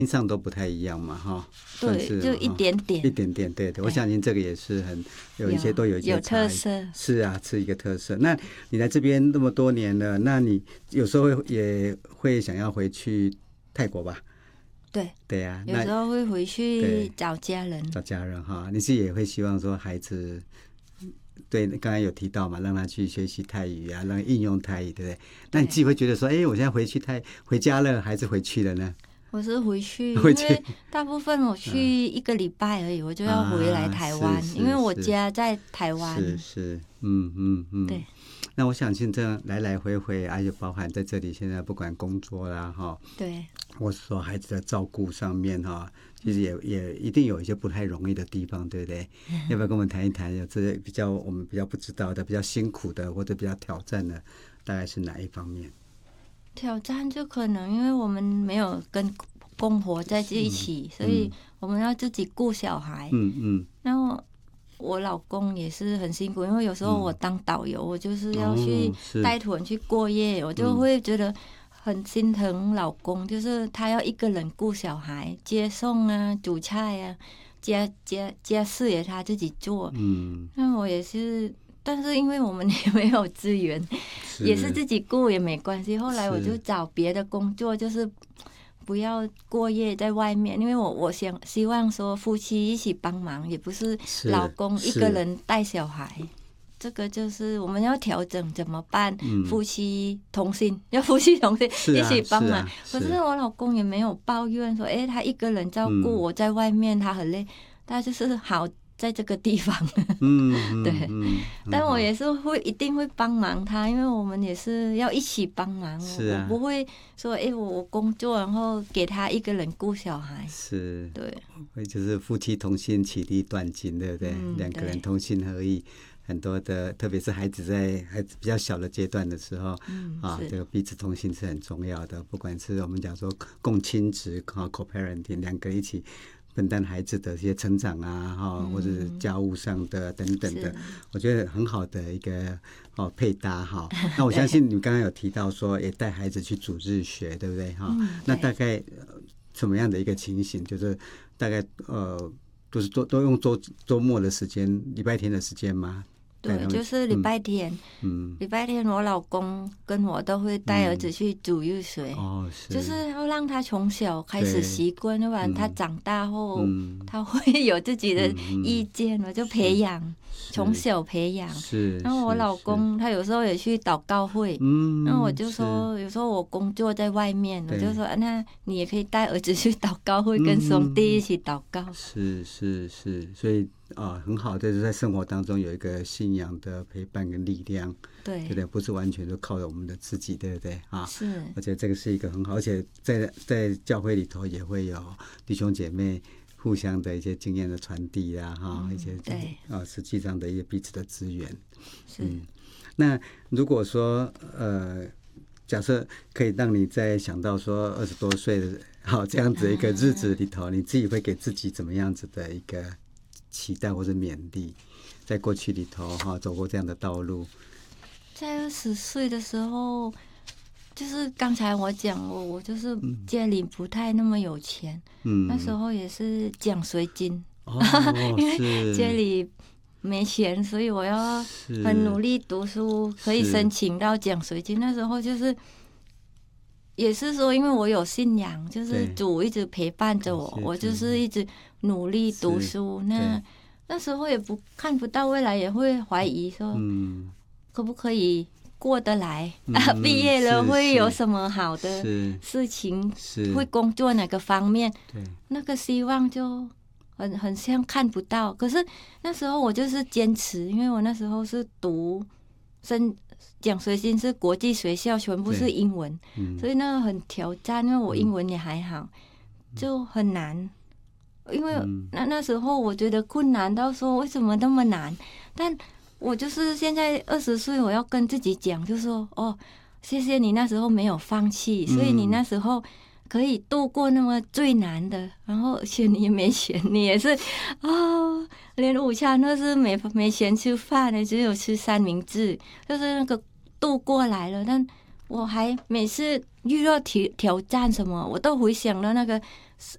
上都不太一样嘛，哈， 对，就一点点， 一点点，对对，我相信这个也是很有一些都有一些特色， 是啊，是一个特色。那你来这边那么多年了，那你有时候也会想要回去泰国吧？ 对对呀， 有时候会回去找家人， 哈。你是也会希望说孩子，对，刚才有提到嘛，让他去学习泰语啊，让他应用泰语，对不对？那你自己会觉得说，哎，我现在回家了，还是回去了呢？ 我是回去，因为大部分我去1个礼拜而已，我就要回来台湾，因为我家在台湾。 是， 对。 那我想现在来来回回，而且包含在这里，现在不管工作啦，哈， 对， 或是说孩子的照顾上面哈，其实也一定有一些不太容易的地方，对不对？要不要跟我们谈一谈？有这我们比较不知道的、比较辛苦的，或者比较挑战的，大概是哪一方面？ 挑战就可能因为我们没有跟公婆在一起，所以我们要自己顾小孩。然后我老公也是很辛苦，因为有时候我当导游，我就是要去带团去过夜，我就会觉得很心疼老公，就是他要一个人顾小孩，接送啊、煮菜啊、家事也他自己做。那我也是。但是因为我们也没有资源，也是自己顾也没关系。后来我就找别的工作，就是不要过夜在外面，因为我希望说夫妻一起帮忙，也不是老公一个人带小孩。这个就是我们要调整怎么办？夫妻同心，要夫妻同心一起帮忙。可是我老公也没有抱怨说，他一个人照顾我在外面，他很累，他就是好。在这个地方，对，但我也是一定会帮忙他，因为我们也是要一起帮忙。我不会说，我工作然后给他一个人顾小孩。 是， 对， 就是夫妻同心，其利断金，对不对？两个人同心合意，很多的，特别是孩子比较小的阶段的时候，这个彼此同心是很重要的。不管是我们讲说共亲职，co-parenting， 两个人一起分担孩子的一些成长啊，或者是家务上的等等的，我觉得很好的一个配搭哈。那我相信你刚刚有提到说，也带孩子去主日学，对不对哈？那大概什么样的一个情形？就是大概都是都用周末的时间，礼拜天的时间吗？ 对，就是礼拜天。礼拜天我老公跟我都会带儿子去主日学，就是要让他从小开始习惯，要不然他长大后他会有自己的意见，我就培养，从小培养。然后我老公他有时候也去祷告会，然后我就说，有时候我工作在外面，我就说，那你也可以带儿子去祷告会，跟兄弟一起祷告。 是，所以。很好，就是在生活当中有一个信仰的陪伴跟力量，对不对？不是完全都靠着我们的自己，对不对啊？ 是， 而且这个是一个很好，而且在教会里头也会有弟兄姐妹互相的一些经验的传递啊，一些实际上的一些彼此的资源。 是， 那如果说假设可以让你再想到说20多岁的这样子一个日子里头，你自己会给自己怎么样子的一个期待或者勉励，在过去里头走过这样的道路。 在20岁的时候，就是刚才我讲我就是家里不太那么有钱，那时候也是奖学金，因为家里没钱，所以我要很努力读书，可以申请到奖学金。那时候就是也是说，因为我有信仰，就是主一直陪伴着我，我就是一直努力读书。那时候也看不到未来，也会怀疑说，可不可以过得来？毕业了会有什么好的事情？会工作哪个方面？那个希望就很像看不到。可是那时候我就是坚持，因为我那时候是读奖学金是国际学校，全部是英文，所以那个很挑战，因为我英文也还好，就很难。因为那时候我觉得困难到说为什么那么难，但我就是现在20岁，我要跟自己讲，就说谢谢你那时候没有放弃，所以你那时候可以度过那么最难的，然后而且你也没钱，你也是连午餐都是没钱吃饭的，只有吃三明治，就是那个度过来了。但我还每次遇到挑战什么，我都回想到那个